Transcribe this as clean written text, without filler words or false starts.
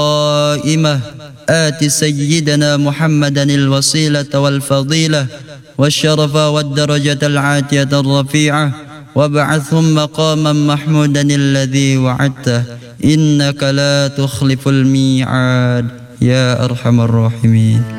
قائمة آت سيدنا محمدا الوسيلة والفضيلة والشرف والدرجة العاتية الرفيعة وابعثهم مقاما محمودا الذي وعدته إنك لا تخلف الميعاد يا أرحم الراحمين.